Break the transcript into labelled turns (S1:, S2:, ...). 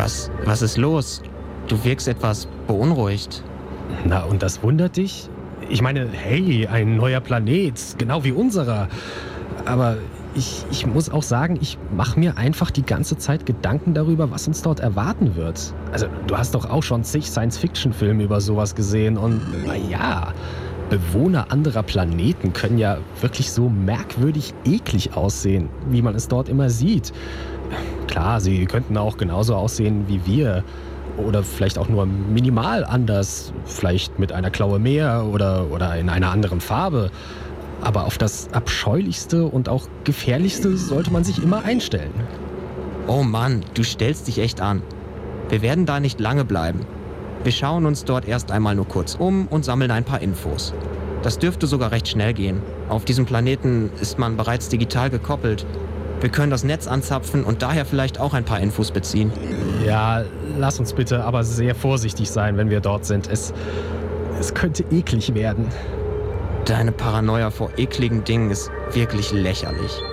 S1: Was ist los? Du wirkst etwas beunruhigt.
S2: Na, und das wundert dich? Ich meine, hey, ein neuer Planet, genau wie unserer. Aber ich muss auch sagen, ich mache mir einfach die ganze Zeit Gedanken darüber, was uns dort erwarten wird. Also, du hast doch auch schon zig Science-Fiction-Filme über sowas gesehen. Und naja, Bewohner anderer Planeten können ja wirklich so merkwürdig eklig aussehen, wie man es dort immer sieht. Klar, sie könnten auch genauso aussehen wie wir. Oder vielleicht auch nur minimal anders. Vielleicht mit einer Klaue mehr oder in einer anderen Farbe. Aber auf das Abscheulichste und auch Gefährlichste sollte man sich immer einstellen.
S1: Oh Mann, du stellst dich echt an. Wir werden da nicht lange bleiben. Wir schauen uns dort erst einmal nur kurz um und sammeln ein paar Infos. Das dürfte sogar recht schnell gehen. Auf diesem Planeten ist man bereits digital gekoppelt. Wir können das Netz anzapfen und daher vielleicht auch ein paar Infos beziehen.
S2: Ja, lass uns bitte aber sehr vorsichtig sein, wenn wir dort sind. Es könnte eklig werden.
S1: Deine Paranoia vor ekligen Dingen ist wirklich lächerlich.